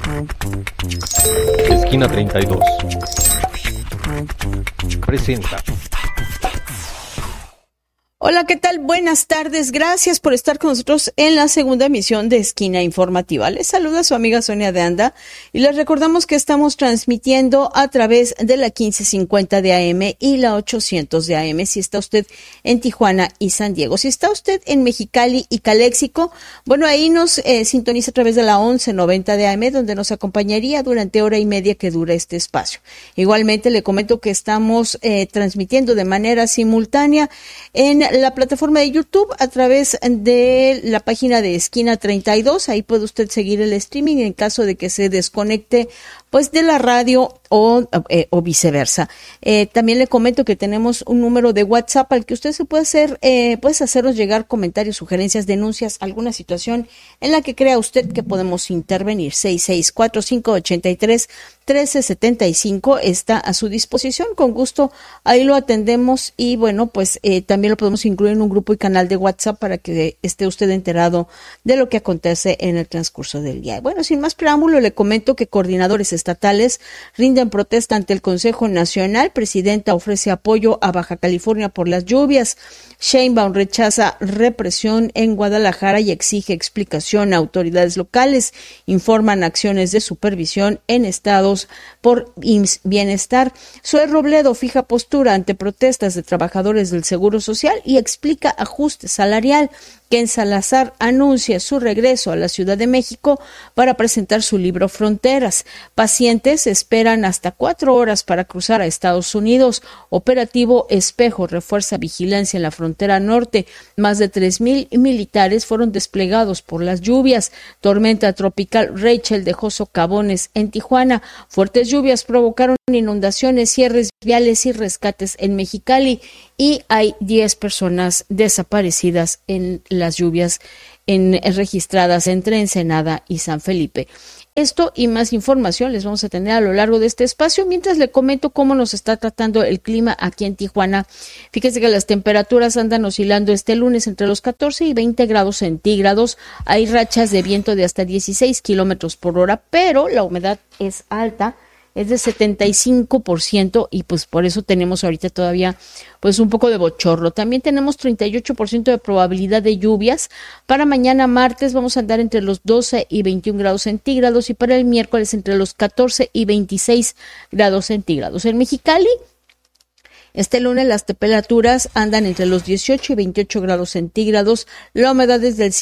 Esquina 32 presenta. Hola, ¿qué tal? Buenas tardes. Gracias por estar con nosotros en la segunda emisión de Esquina Informativa. Les saluda su amiga Sonia de Anda y les recordamos que estamos transmitiendo a través de la 1550 de AM y la 800 de AM si está usted en Tijuana y San Diego. Si está usted en Mexicali y Caléxico, bueno, ahí nos sintoniza a través de la 1190 de AM, donde nos acompañaría durante hora y media que dura este espacio. Igualmente le comento que estamos transmitiendo de manera simultánea en la plataforma de YouTube a través de la página de Esquina 32. Ahí puede usted seguir el streaming en caso de que se desconecte pues de la radio o viceversa. También le comento que tenemos un número de WhatsApp al que usted se puede hacernos llegar comentarios, sugerencias, denuncias, alguna situación en la que crea usted que podemos intervenir. 6645831375 está a su disposición. Con gusto ahí lo atendemos y bueno, pues también lo podemos incluir en un grupo y canal de WhatsApp para que esté usted enterado de lo que acontece en el transcurso del día. Bueno, sin más preámbulo, le comento que coordinadores estatales rinden protesta ante el Consejo Nacional. Presidenta ofrece apoyo a Baja California por las lluvias. Sheinbaum rechaza represión en Guadalajara y exige explicación a autoridades locales. Informan acciones de supervisión en estados por IMSS Bienestar. Zoe Robledo fija postura ante protestas de trabajadores del Seguro Social y explica ajuste salarial. Ken Salazar anuncia su regreso a la Ciudad de México para presentar su libro Fronteras. Pacientes esperan hasta 4 horas para cruzar a Estados Unidos. Operativo Espejo refuerza vigilancia en la frontera norte. Más de 3,000 militares fueron desplegados por las lluvias. Tormenta tropical Rachel dejó socavones en Tijuana. Fuertes lluvias provocaron inundaciones, cierres viales y rescates en Mexicali. Y hay 10 personas desaparecidas en las lluvias registradas entre Ensenada y San Felipe. Esto y más información les vamos a tener a lo largo de este espacio, mientras le comento cómo nos está tratando el clima aquí en Tijuana. Fíjese que las temperaturas andan oscilando este lunes entre los 14 y 20 grados centígrados. Hay rachas de viento de hasta 16 kilómetros por hora, pero la humedad es alta. Es de 75% y pues por eso tenemos ahorita todavía pues un poco de bochorno. También tenemos 38% de probabilidad de lluvias. Para mañana martes vamos a andar entre los 12 y 21 grados centígrados y para el miércoles entre los 14 y 26 grados centígrados. En Mexicali, este lunes las temperaturas andan entre los 18 y 28 grados centígrados, la humedad es del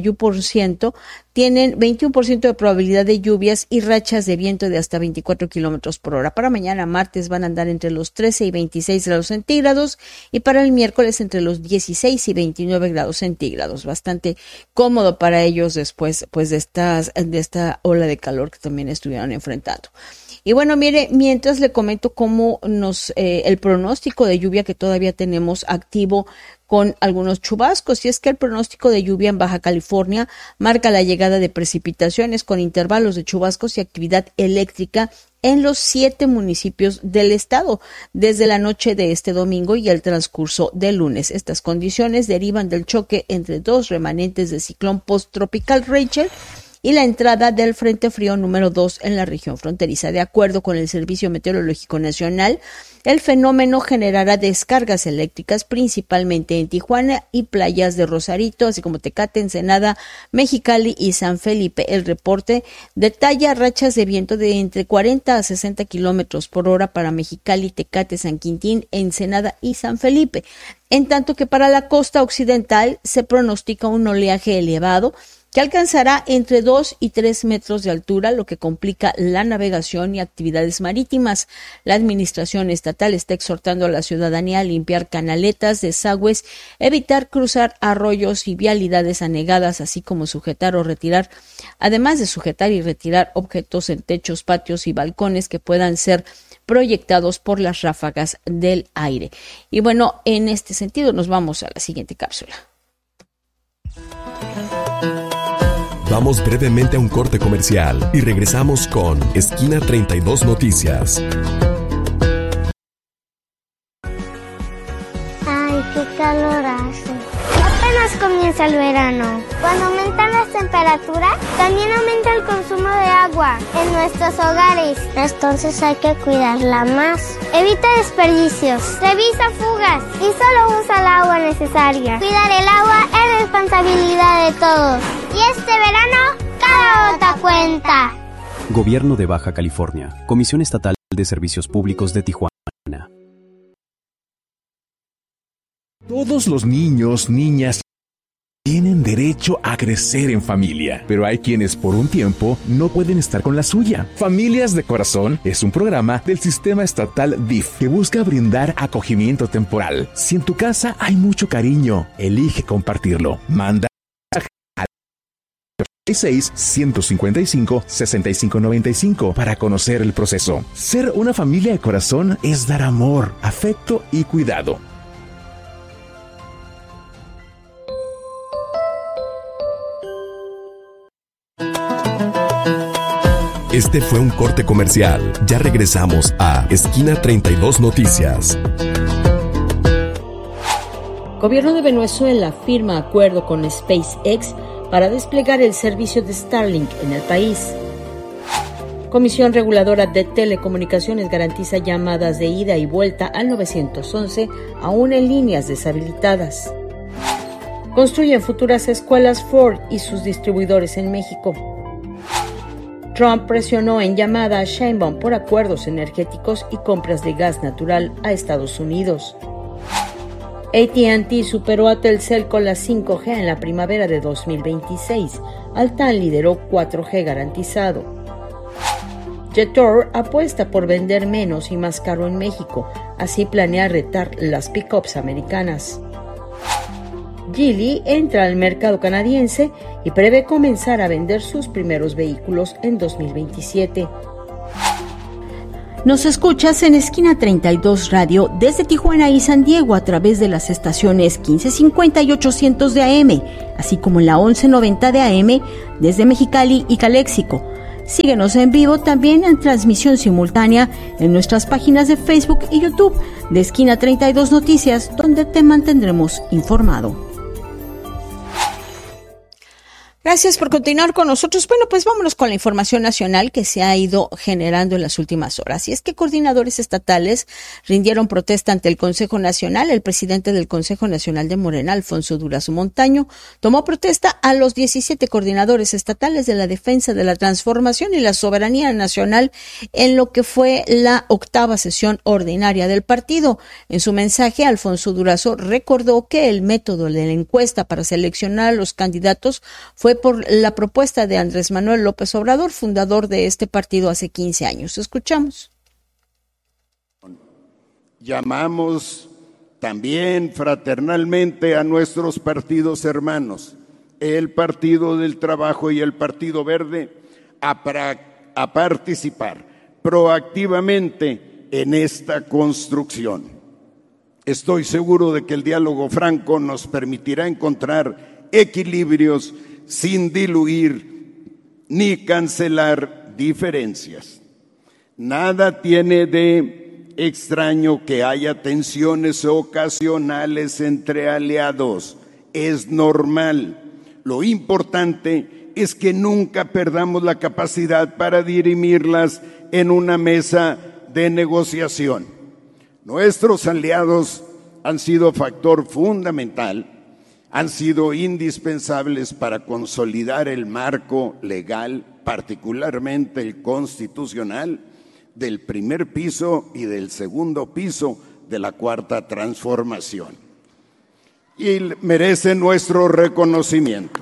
51%, tienen 21% de probabilidad de lluvias y rachas de viento de hasta 24 kilómetros por hora. Para mañana martes van a andar entre los 13 y 26 grados centígrados y para el miércoles entre los 16 y 29 grados centígrados. Bastante cómodo para ellos después pues de esta ola de calor que también estuvieron enfrentando. Y bueno, mire, mientras le comento cómo el pronóstico de lluvia que todavía tenemos activo con algunos chubascos, y es que el pronóstico de lluvia en Baja California marca la llegada de precipitaciones con intervalos de chubascos y actividad eléctrica en los 7 municipios del estado desde la noche de este domingo y el transcurso del lunes. Estas condiciones derivan del choque entre 2 remanentes de ciclón posttropical Rachel y la entrada del Frente Frío número 2 en la región fronteriza. De acuerdo con el Servicio Meteorológico Nacional, el fenómeno generará descargas eléctricas principalmente en Tijuana y playas de Rosarito, así como Tecate, Ensenada, Mexicali y San Felipe. El reporte detalla rachas de viento de entre 40 a 60 kilómetros por hora para Mexicali, Tecate, San Quintín, Ensenada y San Felipe. En tanto que para la costa occidental se pronostica un oleaje elevado que alcanzará entre 2 y 3 metros de altura, lo que complica la navegación y actividades marítimas. La administración estatal está exhortando a la ciudadanía a limpiar canaletas, desagües, evitar cruzar arroyos y vialidades anegadas, así como sujetar o retirar, además de sujetar y retirar objetos en techos, patios y balcones que puedan ser proyectados por las ráfagas del aire. Y bueno, en este sentido nos vamos a la siguiente cápsula. Vamos brevemente a un corte comercial y regresamos con Esquina 32 Noticias. Ay, qué calor hace. Apenas comienza comienza el verano. Cuando aumentan las temperaturas, también aumenta el consumo de agua en nuestros hogares. Entonces hay que cuidarla más. Evita desperdicios, revisa fugas y solo usa el agua necesaria. Cuidar el agua es responsabilidad de todos. Y este verano, cada gota cuenta. Gobierno de Baja California, Comisión Estatal de Servicios Públicos de Tijuana. Todos los niños, niñas tienen derecho a crecer en familia, pero hay quienes por un tiempo no pueden estar con la suya. Familias de Corazón es un programa del sistema estatal DIF que busca brindar acogimiento temporal. Si en tu casa hay mucho cariño, elige compartirlo. Manda 155-6595 para conocer el proceso. Ser una familia de corazón es dar amor, afecto y cuidado. Este fue un corte comercial. Ya regresamos a Esquina 32 Noticias. Gobierno de Venezuela firma acuerdo con SpaceX para desplegar el servicio de Starlink en el país. Comisión Reguladora de Telecomunicaciones garantiza llamadas de ida y vuelta al 911, aún en líneas deshabilitadas. Construyen futuras escuelas Ford y sus distribuidores en México. Trump presionó en llamada a Sheinbaum por acuerdos energéticos y compras de gas natural a Estados Unidos. AT&T superó a Telcel con la 5G en la primavera de 2026. Altán lideró 4G garantizado. Jetor apuesta por vender menos y más caro en México, así planea retar las pickups americanas. Geely entra al mercado canadiense y prevé comenzar a vender sus primeros vehículos en 2027. Nos escuchas en Esquina 32 Radio desde Tijuana y San Diego a través de las estaciones 1550 y 800 de AM, así como en la 1190 de AM desde Mexicali y Caléxico. Síguenos en vivo también en transmisión simultánea en nuestras páginas de Facebook y YouTube de Esquina 32 Noticias, donde te mantendremos informado. Gracias por continuar con nosotros. Bueno, pues vámonos con la información nacional que se ha ido generando en las últimas horas. Y es que coordinadores estatales rindieron protesta ante el Consejo Nacional. El presidente del Consejo Nacional de Morena, Alfonso Durazo Montaño, tomó protesta a los 17 coordinadores estatales de la defensa de la transformación y la soberanía nacional en lo que fue la 8ª sesión ordinaria del partido. En su mensaje, Alfonso Durazo recordó que el método de la encuesta para seleccionar a los candidatos fue por la propuesta de Andrés Manuel López Obrador, fundador de este partido hace 15 años. Escuchamos. Llamamos también fraternalmente a nuestros partidos hermanos, el Partido del Trabajo y el Partido Verde, a participar proactivamente en esta construcción. Estoy seguro de que el diálogo franco nos permitirá encontrar equilibrios sin diluir ni cancelar diferencias. Nada tiene de extraño que haya tensiones ocasionales entre aliados. Es normal. Lo importante es que nunca perdamos la capacidad para dirimirlas en una mesa de negociación. Nuestros aliados han sido factor fundamental, han sido indispensables para consolidar el marco legal, particularmente el constitucional, del primer piso y del segundo piso de la Cuarta Transformación. Y merece nuestro reconocimiento.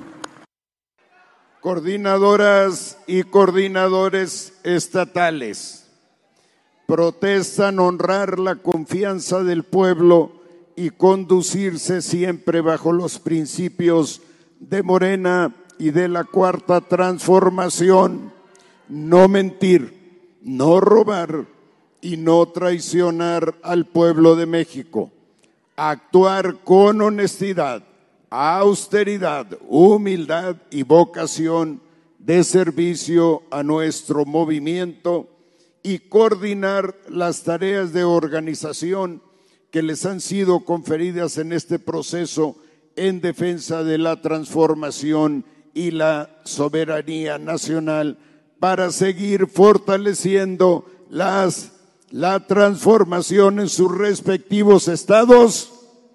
Coordinadoras y coordinadores estatales protestan honrar la confianza del pueblo y conducirse siempre bajo los principios de Morena y de la Cuarta Transformación, no mentir, no robar y no traicionar al pueblo de México, actuar con honestidad, austeridad, humildad y vocación de servicio a nuestro movimiento y coordinar las tareas de organización que les han sido conferidas en este proceso en defensa de la transformación y la soberanía nacional para seguir fortaleciendo la transformación en sus respectivos estados?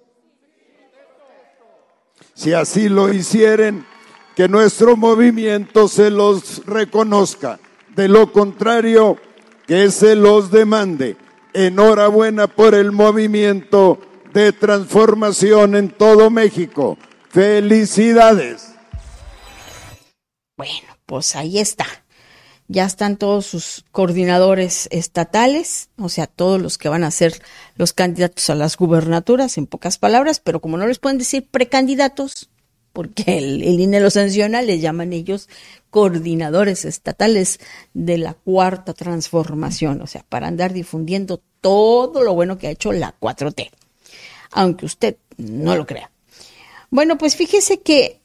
Si así lo hicieren, que nuestro movimiento se los reconozca. De lo contrario, que se los demande. Enhorabuena por el movimiento de transformación en todo México. ¡Felicidades! Bueno, pues ahí está. Ya están todos sus coordinadores estatales, o sea, todos los que van a ser los candidatos a las gubernaturas, en pocas palabras, pero como no les pueden decir precandidatos, porque el INE los sanciona, les llaman ellos coordinadores estatales de la Cuarta Transformación, o sea, para andar difundiendo todo lo bueno que ha hecho la 4T, aunque usted no lo crea. Bueno, pues fíjese que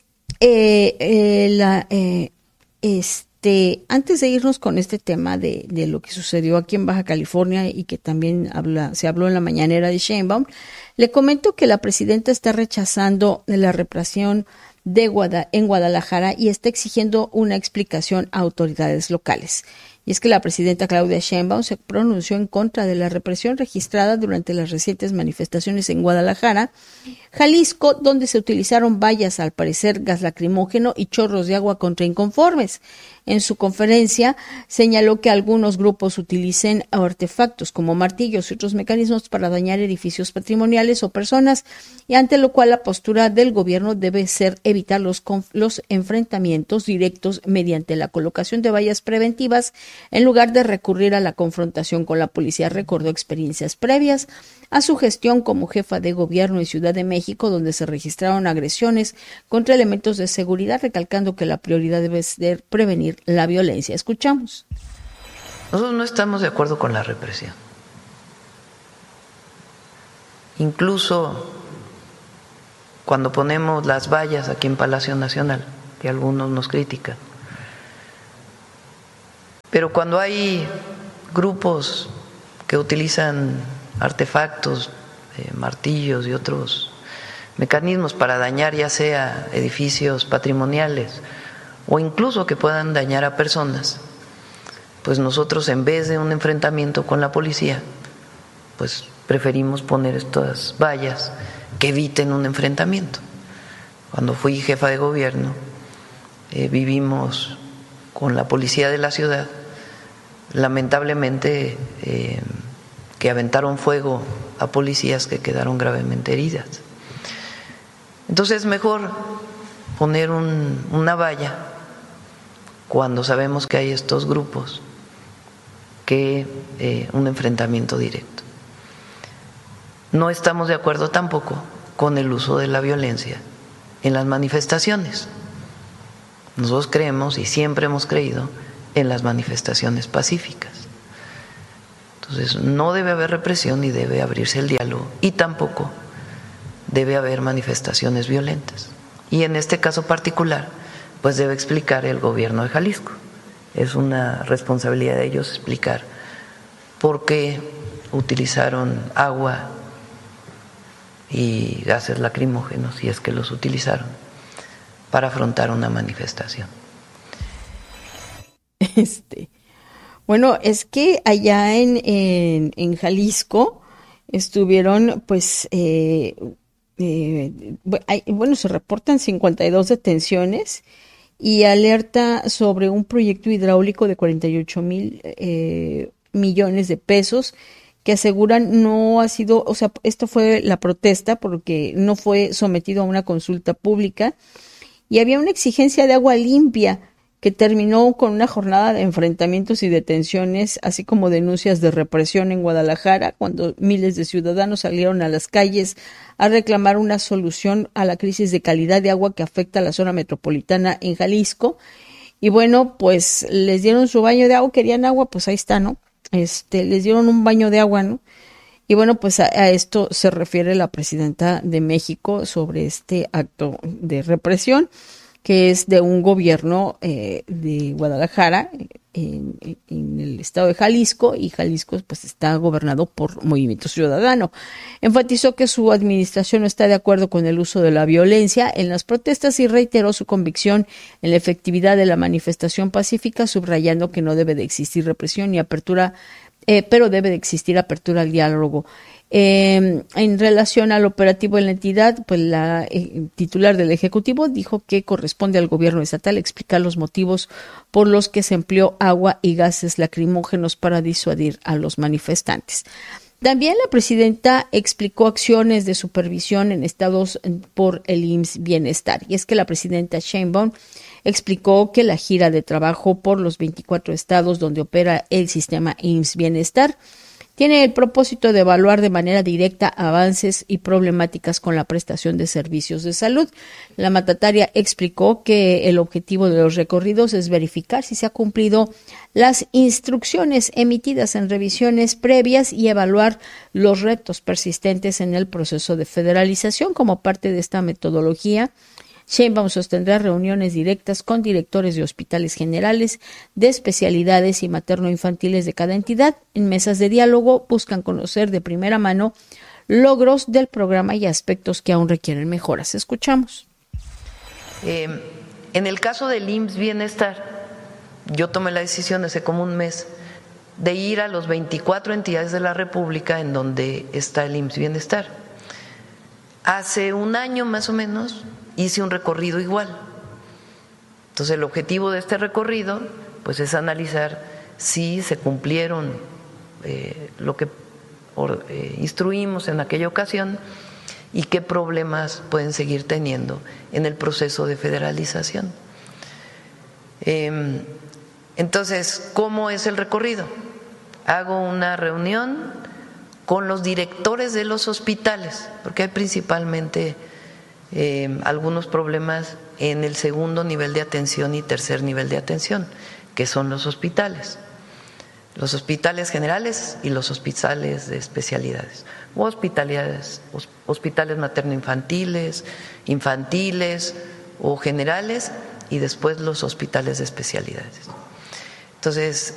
antes de irnos con este tema de lo que sucedió aquí en Baja California y que también se habló en la mañanera de Sheinbaum, le comento que la presidenta está rechazando la represión en Guadalajara y está exigiendo una explicación a autoridades locales. Y es que la presidenta Claudia Sheinbaum se pronunció en contra de la represión registrada durante las recientes manifestaciones en Guadalajara, Jalisco, donde se utilizaron vallas, al parecer gas lacrimógeno y chorros de agua contra inconformes. En su conferencia señaló que algunos grupos utilicen artefactos como martillos y otros mecanismos para dañar edificios patrimoniales o personas, y ante lo cual la postura del gobierno debe ser evitar los enfrentamientos directos mediante la colocación de vallas preventivas en lugar de recurrir a la confrontación con la policía. Recordó experiencias previas a su gestión como jefa de gobierno en Ciudad de México, donde se registraron agresiones contra elementos de seguridad, recalcando que la prioridad debe ser prevenir la violencia. Escuchamos. Nosotros no estamos de acuerdo con la represión. Incluso cuando ponemos las vallas aquí en Palacio Nacional, que algunos nos critican. Pero cuando hay grupos que utilizan artefactos, martillos y otros mecanismos para dañar ya sea edificios patrimoniales o incluso que puedan dañar a personas, pues nosotros, en vez de un enfrentamiento con la policía, pues preferimos poner estas vallas que eviten un enfrentamiento. Cuando fui jefa de gobierno, vivimos con la policía de la ciudad, lamentablemente, que aventaron fuego a policías que quedaron gravemente heridas. Entonces es mejor poner una valla cuando sabemos que hay estos grupos que un enfrentamiento directo. No estamos de acuerdo tampoco con el uso de la violencia en las manifestaciones. Nosotros creemos y siempre hemos creído en las manifestaciones pacíficas. Entonces no debe haber represión ni debe abrirse el diálogo, y tampoco debe haber manifestaciones violentas. Y en este caso particular, pues debe explicar el gobierno de Jalisco. Es una responsabilidad de ellos explicar por qué utilizaron agua y gases lacrimógenos, si es que los utilizaron, para afrontar una manifestación. Bueno, es que allá en Jalisco estuvieron, pues, se reportan 52 detenciones y alerta sobre un proyecto hidráulico de 48,000 millones de pesos que aseguran no ha sido, o sea, esto fue la protesta porque no fue sometido a una consulta pública y había una exigencia de agua limpia que terminó con una jornada de enfrentamientos y detenciones, así como denuncias de represión en Guadalajara, cuando miles de ciudadanos salieron a las calles a reclamar una solución a la crisis de calidad de agua que afecta a la zona metropolitana en Jalisco. Y bueno, pues les dieron su baño de agua, querían agua, pues ahí está, ¿no? Les dieron un baño de agua, ¿no? Y bueno, pues a esto se refiere la presidenta de México sobre este acto de represión, que es de un gobierno de Guadalajara, en el estado de Jalisco, y Jalisco pues está gobernado por Movimiento Ciudadano. Enfatizó que su administración no está de acuerdo con el uso de la violencia en las protestas y reiteró su convicción en la efectividad de la manifestación pacífica, subrayando que no debe de existir represión ni apertura, pero debe de existir apertura al diálogo. En relación al operativo en la entidad, pues la titular del Ejecutivo dijo que corresponde al gobierno estatal explicar los motivos por los que se empleó agua y gases lacrimógenos para disuadir a los manifestantes. También la presidenta explicó acciones de supervisión en estados por el IMSS Bienestar. Y es que la presidenta Sheinbaum explicó que la gira de trabajo por los 24 estados donde opera el sistema IMSS Bienestar tiene el propósito de evaluar de manera directa avances y problemáticas con la prestación de servicios de salud. La mandataria explicó que el objetivo de los recorridos es verificar si se han cumplido las instrucciones emitidas en revisiones previas y evaluar los retos persistentes en el proceso de federalización. Como parte de esta metodología, Sheinbaum sostendrá reuniones directas con directores de hospitales generales, de especialidades y materno-infantiles de cada entidad. En mesas de diálogo buscan conocer de primera mano logros del programa y aspectos que aún requieren mejoras. Escuchamos. En el caso del IMSS Bienestar, yo tomé la decisión hace como un mes de ir a los 24 entidades de la República en donde está el IMSS Bienestar. Hace un año más o menos hice un recorrido igual. Entonces el objetivo de este recorrido pues es analizar si se cumplieron lo que instruimos en aquella ocasión y qué problemas pueden seguir teniendo en el proceso de federalización. Entonces, ¿cómo es el recorrido? Hago una reunión con los directores de los hospitales, porque hay principalmente algunos problemas en el segundo nivel de atención y tercer nivel de atención, que son los hospitales generales y los hospitales de especialidades, o hospitales materno-infantiles, infantiles o generales, y después los hospitales de especialidades. Entonces,